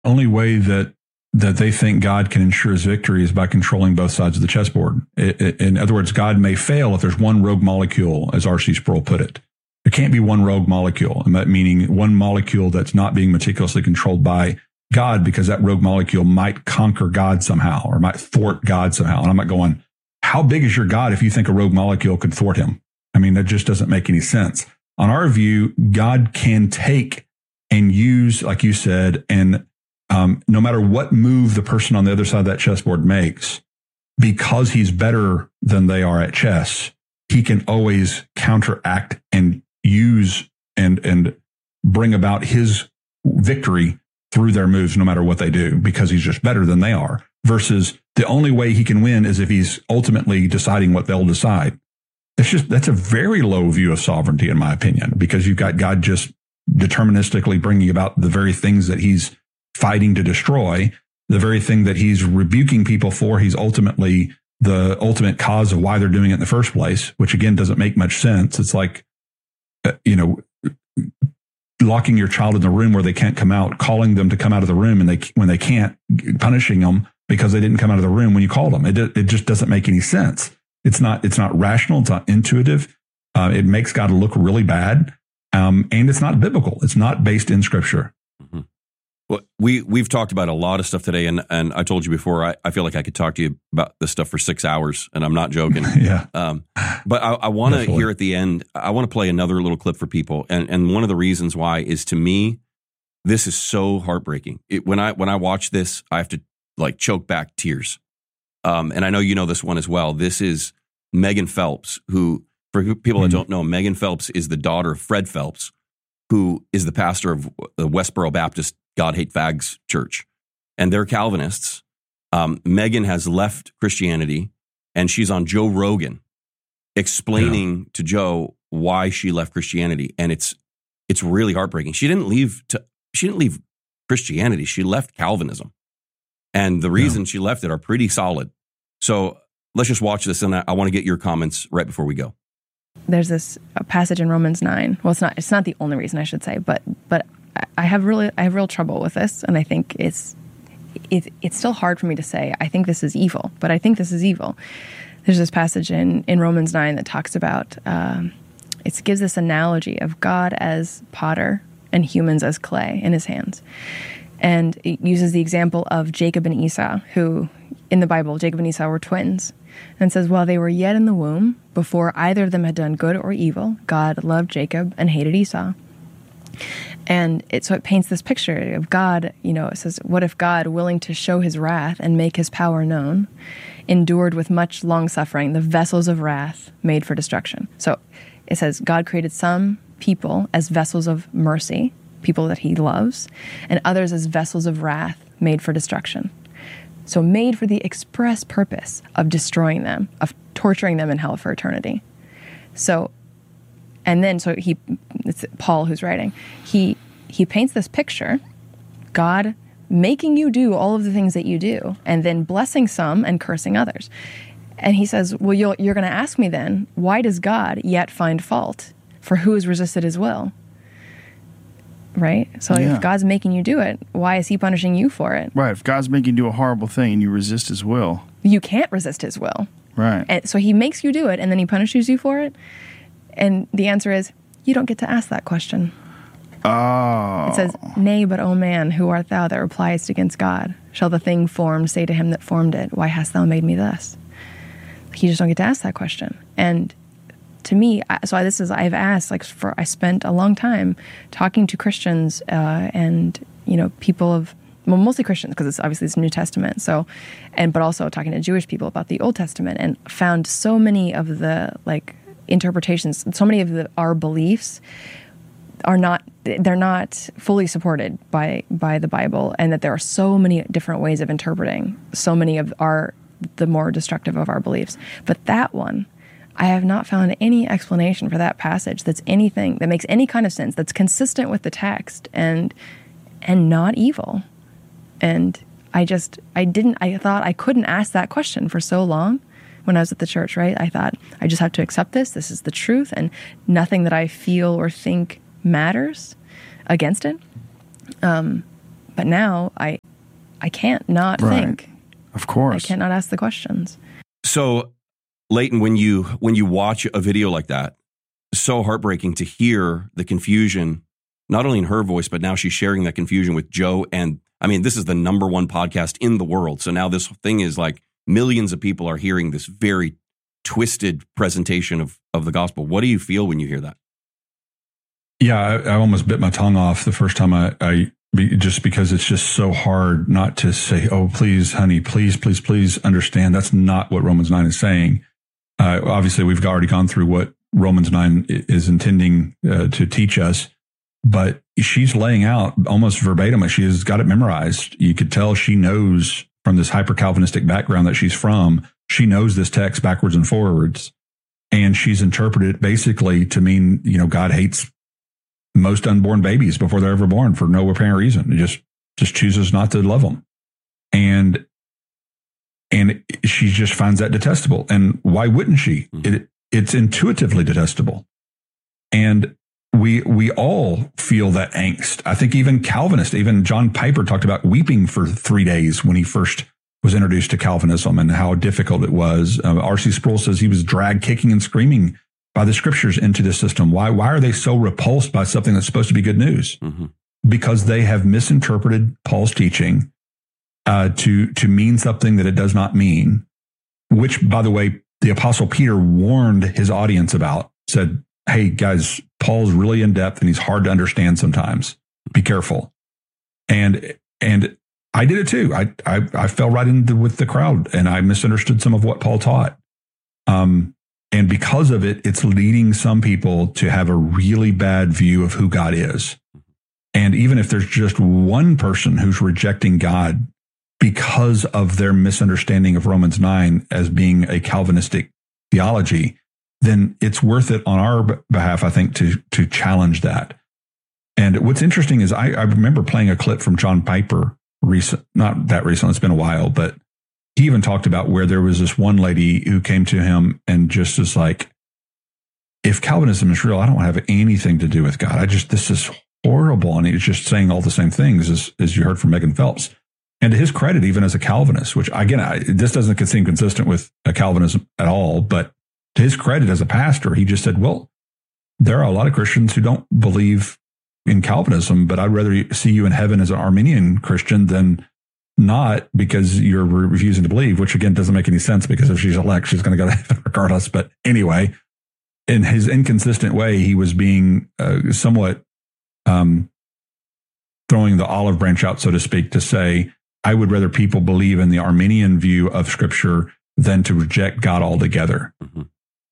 only way that they think God can ensure his victory is by controlling both sides of the chessboard. In other words, God may fail if there's one rogue molecule, as R.C. Sproul put it. There can't be one rogue molecule, meaning one molecule that's not being meticulously controlled by God, because that rogue molecule might conquer God somehow or might thwart God somehow. And I'm not going, how big is your God if you think a rogue molecule could thwart him? I mean, that just doesn't make any sense. On our view, God can take and use, like you said, and no matter what move the person on the other side of that chessboard makes, because he's better than they are at chess, he can always counteract and use and bring about his victory through their moves, no matter what they do, because he's just better than they are. Versus the only way he can win is if he's ultimately deciding what they'll decide. That's a very low view of sovereignty, in my opinion, because you've got God just deterministically bringing about the very things that he's fighting to destroy, the very thing that he's rebuking people for. He's ultimately the ultimate cause of why they're doing it in the first place, which again doesn't make much sense. It's like, locking your child in the room where they can't come out, calling them to come out of the room, and when they can't, punishing them because they didn't come out of the room when you called them. It just doesn't make any sense. It's not rational. It's not intuitive. It makes God look really bad. And it's not biblical. It's not based in Scripture. Mm-hmm. Well, we've talked about a lot of stuff today, and I told you before, I feel like I could talk to you about this stuff for 6 hours, and I'm not joking. Yeah. But I want to hear at the end, I want to play another little clip for people, and one of the reasons why is, to me, this is so heartbreaking. When I watch this, I have to like choke back tears. And I know you know this one as well. This is Megan Phelps, who, for people that don't know, Megan Phelps is the daughter of Fred Phelps, who is the pastor of the Westboro Baptist God Hate Fags Church. And they're Calvinists. Megan has left Christianity, and she's on Joe Rogan explaining to Joe why she left Christianity. And it's really heartbreaking. She didn't leave Christianity. She left Calvinism. And the reasons she left it are pretty solid. So let's just watch this, and I want to get your comments right before we go. There's this passage in Romans 9. Well, it's not the only reason, I should say, but I have real trouble with this, and I think it's still hard for me to say I think this is evil, but I think this is evil. There's this passage in Romans 9 that talks about it gives this analogy of God as potter and humans as clay in his hands. And it uses the example of Jacob and Esau, who in the Bible, Jacob and Esau were twins. And says, while they were yet in the womb, before either of them had done good or evil, God loved Jacob and hated Esau. And so it paints this picture of God, it says, what if God, willing to show his wrath and make his power known, endured with much long suffering the vessels of wrath made for destruction? So it says God created some people as vessels of mercy, people that he loves, and others as vessels of wrath made for destruction. So made for the express purpose of destroying them, of torturing them in hell for eternity. It's Paul who's writing, he paints this picture, God making you do all of the things that you do, and then blessing some and cursing others. And he says, well, you're going to ask me then, why does God yet find fault for who has resisted his will? Right? So if God's making you do it, why is he punishing you for it? Right. If God's making you do a horrible thing and you resist his will. You can't resist his will. Right. And so he makes you do it, and then he punishes you for it. And the answer is, you don't get to ask that question. Oh. It says, nay, but O man, who art thou that repliest against God? Shall the thing formed say to him that formed it, why hast thou made me thus? You just don't get to ask that question. And to me, I spent a long time talking to Christians and people of, mostly Christians, because it's New Testament. So, but also talking to Jewish people about the Old Testament, and found so many of the interpretations, so many of our beliefs they're not fully supported by the Bible, and that there are so many different ways of interpreting so many of the more destructive of our beliefs. But that one, I have not found any explanation for that passage that's anything that makes any kind of sense, that's consistent with the text and not evil. And I thought I couldn't ask that question for so long when I was at the church, right? I thought I just have to accept this is the truth, and nothing that I feel or think matters against it. But now I can't not think. Of course. I can't not ask the questions. So, Leighton, when you watch a video like that, so heartbreaking to hear the confusion, not only in her voice, but now she's sharing that confusion with Joe. And I mean, this is the #1 podcast in the world. So now this thing is like millions of people are hearing this very twisted presentation of the gospel. What do you feel when you hear that? Yeah, I almost bit my tongue off the first time just because it's just so hard not to say, oh, please, honey, please understand. That's not what Romans 9 is saying. Obviously, we've already gone through what Romans 9 is intending to teach us, but she's laying out almost verbatim. She has got it memorized. You could tell she knows from this hyper-Calvinistic background that she's from. She knows this text backwards and forwards, and she's interpreted it basically to mean, God hates most unborn babies before they're ever born for no apparent reason. It just chooses not to love them. And she just finds that detestable. And why wouldn't she? It's intuitively detestable. And we all feel that angst. I think even Calvinists, even John Piper talked about weeping for 3 days when he first was introduced to Calvinism and how difficult it was. R.C. Sproul says he was dragged kicking and screaming by the scriptures into this system. Why are they so repulsed by something that's supposed to be good news? Mm-hmm. Because they have misinterpreted Paul's teaching to mean something that it does not mean, which, by the way, the Apostle Peter warned his audience about, said, hey, guys, Paul's really in depth and he's hard to understand sometimes. Be careful. And I did it too. I fell right with the crowd and I misunderstood some of what Paul taught. And because of it, it's leading some people to have a really bad view of who God is. And even if there's just one person who's rejecting God because of their misunderstanding of Romans 9 as being a Calvinistic theology, then it's worth it on our behalf, I think, to challenge that. And what's interesting is I remember playing a clip from John Piper not that recent, it's been a while, but he even talked about where there was this one lady who came to him and just was like, if Calvinism is real, I don't have anything to do with God. This is horrible. And he was just saying all the same things as you heard from Megan Phelps. And to his credit, even as a Calvinist, which again, this doesn't seem consistent with Calvinism at all, but to his credit as a pastor, he just said, well, there are a lot of Christians who don't believe in Calvinism, but I'd rather see you in heaven as an Arminian Christian than not, because you're refusing to believe, which again doesn't make any sense, because if she's elect, she's going to go to heaven regardless. But anyway, in his inconsistent way, he was being somewhat throwing the olive branch out, so to speak, to say, I would rather people believe in the Arminian view of Scripture than to reject God altogether. Mm-hmm.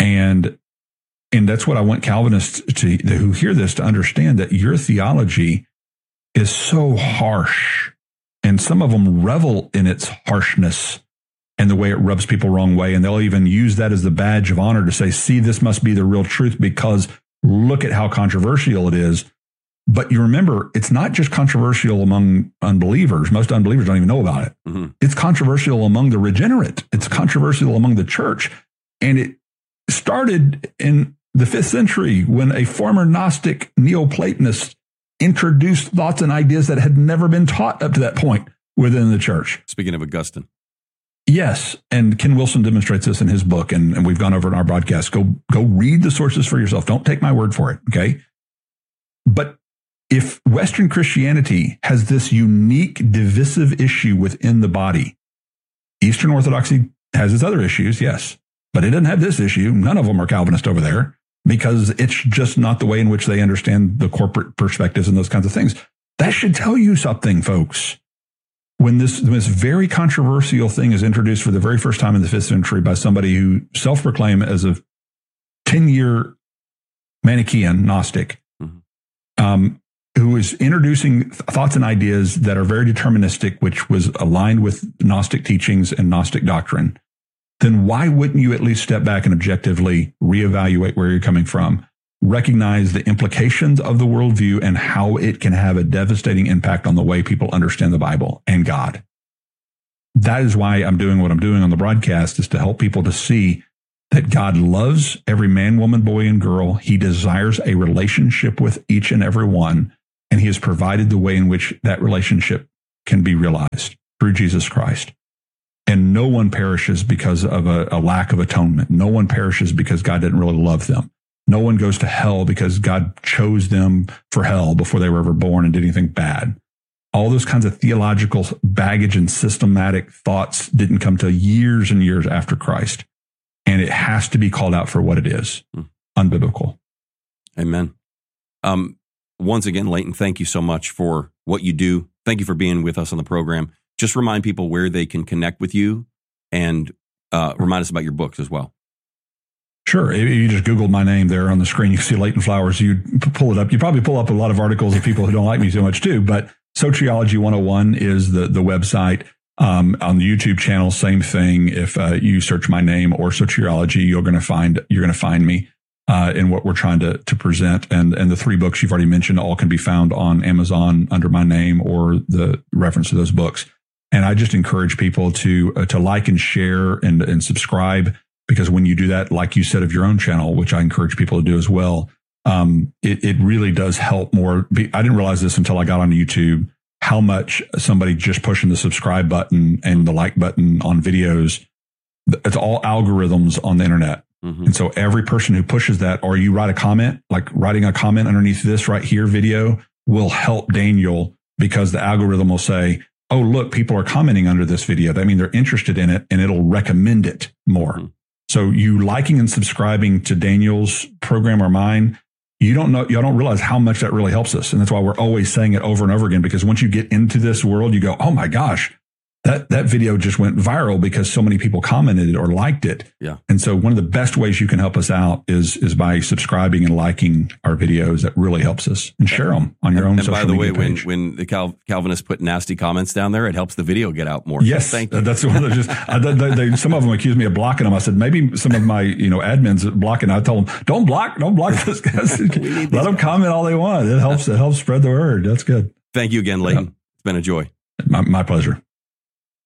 And that's what I want Calvinists who hear this to understand, that your theology is so harsh. And some of them revel in its harshness and the way it rubs people wrong way. And they'll even use that as the badge of honor to say, see, this must be the real truth because look at how controversial it is. But you remember, it's not just controversial among unbelievers. Most unbelievers don't even know about it. Mm-hmm. It's controversial among the regenerate. It's controversial among the church. And it started in the 5th century when a former Gnostic Neoplatonist introduced thoughts and ideas that had never been taught up to that point within the church. Speaking of Augustine. Yes. And Ken Wilson demonstrates this in his book, and we've gone over it in our broadcast. Go read the sources for yourself. Don't take my word for it. Okay. But if Western Christianity has this unique divisive issue within the body, Eastern Orthodoxy has its other issues, yes, but it doesn't have this issue. None of them are Calvinist over there, because it's just not the way in which they understand the corporate perspectives and those kinds of things. That should tell you something, folks. When this very controversial thing is introduced for the very first time in the 5th century by somebody who self-proclaimed as a 10-year Manichaean Gnostic, who is introducing thoughts and ideas that are very deterministic, which was aligned with Gnostic teachings and Gnostic doctrine, then why wouldn't you at least step back and objectively reevaluate where you're coming from, recognize the implications of the worldview and how it can have a devastating impact on the way people understand the Bible and God? That is why I'm doing what I'm doing on the broadcast, is to help people to see that God loves every man, woman, boy, and girl. He desires a relationship with each and every one. And he has provided the way in which that relationship can be realized through Jesus Christ. And no one perishes because of a lack of atonement. No one perishes because God didn't really love them. No one goes to hell because God chose them for hell before they were ever born and did anything bad. All those kinds of theological baggage and systematic thoughts didn't come till years and years after Christ. And it has to be called out for what it is, unbiblical. Amen. Once again, Leighton, thank you so much for what you do. Thank you for being with us on the program. Just remind people where they can connect with you and remind us about your books as well. Sure. If you just Google my name there on the screen, you can see Leighton Flowers. You pull it up. You probably pull up a lot of articles of people who don't like me so much too. But Soteriology 101 is the website. On the YouTube channel, same thing. If you search my name or Soteriology, you're going to find me in what we're trying to present. And the 3 books you've already mentioned all can be found on Amazon under my name or the reference to those books. And I just encourage people to like and share and subscribe, because when you do that, like you said of your own channel, which I encourage people to do as well, it really does help more. I didn't realize this until I got on YouTube, how much somebody just pushing the subscribe button and the like button on videos, it's all algorithms on the internet. Mm-hmm. And so every person who pushes that, or you write a comment, like writing a comment underneath this right here video, will help Daniel, because the algorithm will say, oh, look, people are commenting under this video. That means they're interested in it, and it'll recommend it more. Mm-hmm. So you liking and subscribing to Daniel's program or mine, you don't realize how much that really helps us. And that's why we're always saying it over and over again, because once you get into this world, you go, oh my gosh, that video just went viral because so many people commented or liked it. Yeah. And so one of the best ways you can help us out is by subscribing and liking our videos. That really helps us. And share them on your own social media page. And by the way, when the Calvinists put nasty comments down there, it helps the video get out more. Yes. Thank you. That's one of just, some of them accused me of blocking them. I said, maybe some of my, admins blocking. I told them, don't block this guys. Let them comment all they want. It helps spread the word. That's good. Thank you again, Leighton. It's been a joy. My pleasure.